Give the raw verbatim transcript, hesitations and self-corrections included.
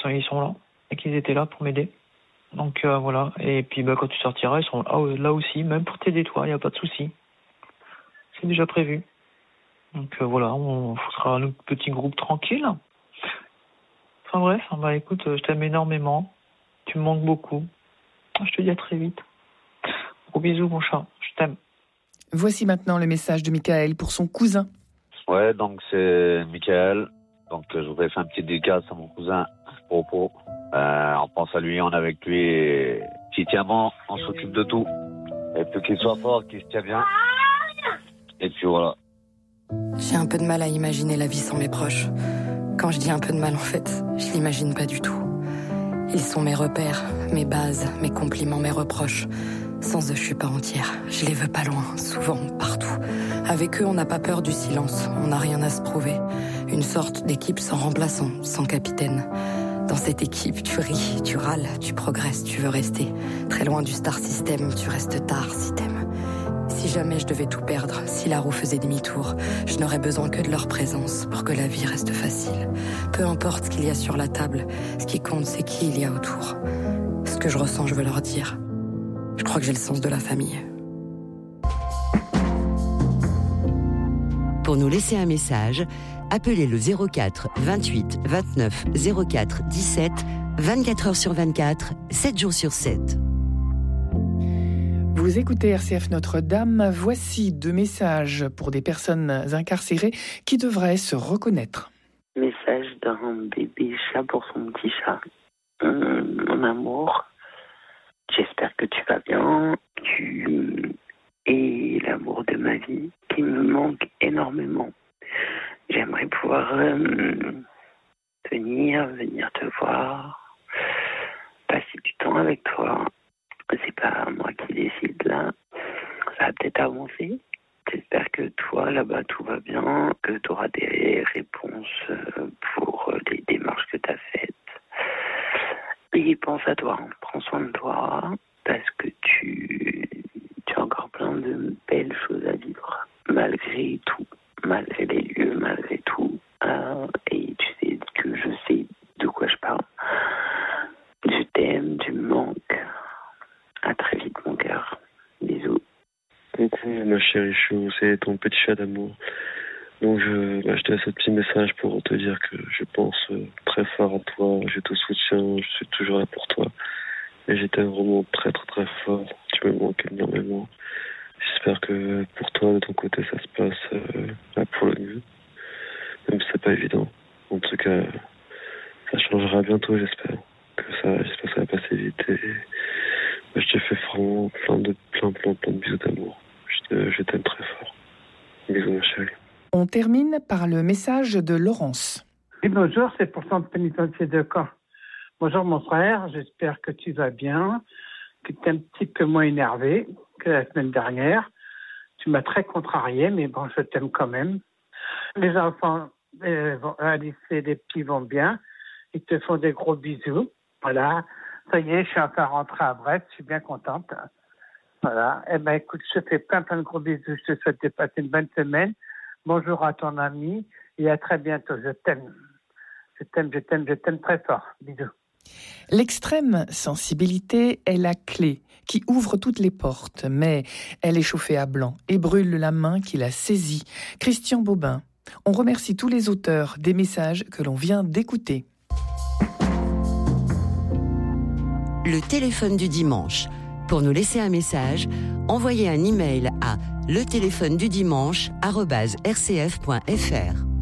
façon, ils sont là et qu'ils étaient là pour m'aider. Donc euh, voilà. Et puis bah, quand tu sortiras, ils sont là, là aussi, même pour t'aider toi, il n'y a pas de souci. C'est déjà prévu. Donc euh, voilà, on sera un petit groupe tranquille. Enfin bref, bah écoute, je t'aime énormément. Tu me manques beaucoup. Je te dis à très vite. Gros bisous mon chat, je t'aime. Voici maintenant le message de Michael pour son cousin. Ouais, donc c'est Michael. Donc je voudrais faire un petit dédicace à mon cousin Popo. Euh, on pense à lui, on est avec lui. Et s'il tient bon, on s'occupe de tout. Et puis qu'il soit fort, qu'il se tient bien. Et puis voilà. J'ai un peu de mal à imaginer la vie sans mes proches. Quand je dis un peu de mal, en fait, je l'imagine pas du tout. Ils sont mes repères, mes bases, mes compliments, mes reproches. Sans eux, je suis pas entière. Je les veux pas loin, souvent, partout. Avec eux, on n'a pas peur du silence. On n'a rien à se prouver. Une sorte d'équipe sans remplaçant, sans capitaine. Dans cette équipe, tu ris, tu râles, tu progresses, tu veux rester. Très loin du star system, tu restes tard si t'aimes. Si jamais je devais tout perdre, si la roue faisait demi-tour, je n'aurais besoin que de leur présence pour que la vie reste facile. Peu importe ce qu'il y a sur la table, ce qui compte, c'est qui il y a autour. Ce que je ressens, je veux leur dire. Je crois que j'ai le sens de la famille. Pour nous laisser un message, appelez le zéro quatre vingt-huit vingt-neuf zéro quatre dix-sept, vingt-quatre heures sur vingt-quatre, sept jours sur sept. Vous écoutez R C F Notre-Dame. Voici deux messages pour des personnes incarcérées qui devraient se reconnaître. Message d'un bébé chat pour son petit chat. Hum, mon amour, j'espère que tu vas bien. Tu es l'amour de ma vie qui me manque énormément. J'aimerais pouvoir euh, venir, venir te voir, passer du temps avec toi. C'est pas moi qui décide là. Ça va peut-être avancer. J'espère que toi, là-bas, tout va bien, que tu auras des réponses pour les démarches que tu as faites. Et pense à toi, prends soin de toi, parce que tu, tu as encore plein de belles choses à vivre, malgré tout, malgré les lieux, malgré tout. Euh, et tu sais que je sais de quoi je parle. Je t'aime, tu me manques. À très vite, mon cœur. Bisous. Coucou, ma chérie chou, c'est ton petit chat d'amour. Donc, je, bah, je te laisse ce petit message pour te dire que je pense euh, très fort à toi, je te soutiens, je suis toujours là pour toi. Et j'étais vraiment très, très, très fort. Tu me manques énormément. J'espère que pour toi, de ton côté, ça se passe euh, là pour le mieux. Même si c'est pas évident. En tout cas, ça changera bientôt, j'espère. Que ça, j'espère que ça va passer vite. Et je te fais vraiment plein de, plein, plein, plein de bisous d'amour. Je, te, je t'aime très fort. Bisous, ma chérie. On termine par le message de Laurence. Oui, bonjour, c'est pour centre pénitentiaire de Caen. Bonjour, mon frère, j'espère que tu vas bien, que tu es un petit peu moins énervé que la semaine dernière. Tu m'as très contrarié, mais bon, je t'aime quand même. Les enfants euh, vont, à lycée, les petits vont bien. Ils te font des gros bisous. Voilà. Ça y est, je suis enfin rentrée à Brest, je suis bien contente. Voilà. Eh ben, écoute, je te fais plein, plein de gros bisous. Je te souhaite de passer une bonne semaine. Bonjour à ton ami et à très bientôt. Je t'aime. Je t'aime, je t'aime, je t'aime très fort. Bisous. L'extrême sensibilité est la clé qui ouvre toutes les portes, mais elle est chauffée à blanc et brûle la main qui la saisit. Christian Bobin. On remercie tous les auteurs des messages que l'on vient d'écouter. Le téléphone du dimanche. Pour nous laisser un message, envoyez un email à le téléphone du dimanche arobase r c f point f r.